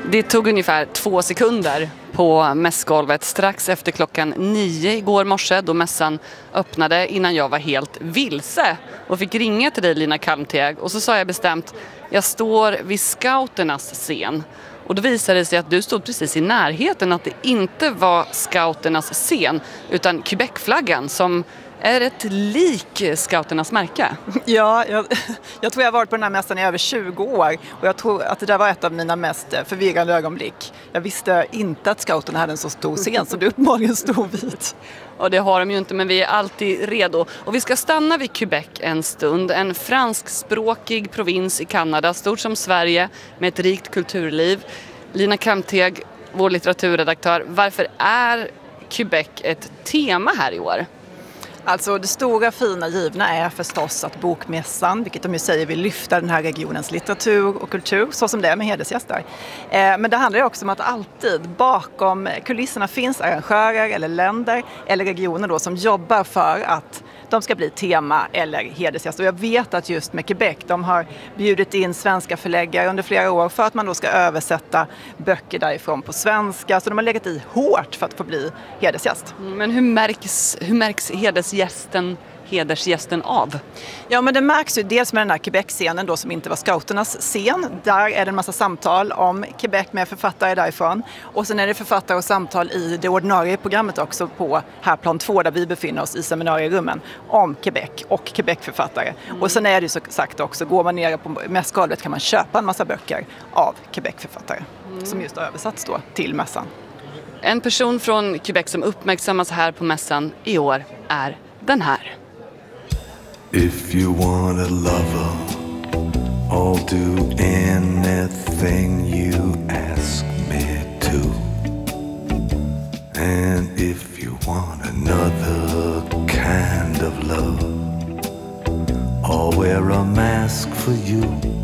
Det tog ungefär 2 sekunder på mässgolvet strax efter 9:00 igår morse då mässan öppnade innan jag var helt vilse och fick ringa till dig Lina Kalmteg och så sa jag bestämt jag står vid scouternas scen och då visade det sig att du stod precis i närheten, att det inte var scouternas scen utan Quebec-flaggan som är ett lik scouternas märke. Ja, jag tror jag har varit på den här mässan i över 20 år och jag tror att det där var ett av mina mest förvirrande ögonblick. Jag visste inte att scouterna hade en så stor scen som det uppenbarligen stod vid. Och det har de ju inte, men vi är alltid redo. Och vi ska stanna vid Quebec en stund. En franskspråkig provins i Kanada, stort som Sverige, med ett rikt kulturliv. Lina Kalmteg, vår litteraturredaktör, varför är Quebec ett tema här i år? Alltså det stora fina givna är förstås att bokmässan, vilket de ju säger vill lyfta den här regionens litteratur och kultur, så som det är med hedersgäster. Men det handlar ju också om att alltid bakom kulisserna finns arrangörer eller länder eller regioner då som jobbar för att de ska bli tema eller hedersgäster. Och jag vet att just med Quebec, de har bjudit in svenska förläggare under flera år för att man då ska översätta böcker därifrån på svenska. Så de har legat i hårt för att få bli hedersgäst. Men hur märks hedersgästen av? Ja, men det märks ju dels med den här Quebec-scenen då som inte var scouternas scen. Där är det en massa samtal om Quebec med författare därifrån. Och sen är det författare och samtal i det ordinarie programmet också på här plan 2 där vi befinner oss i seminarierummen om Quebec och Quebec-författare. Och sen är det ju så sagt också, går man ner på mässgolvet kan man köpa en massa böcker av Quebec-författare som just har översatts då till mässan. En person från Quebec som uppmärksammas här på mässan i år är den här. If you want a lover, I'll do anything you ask me to. And if you want another kind of love, I'll wear a mask for you.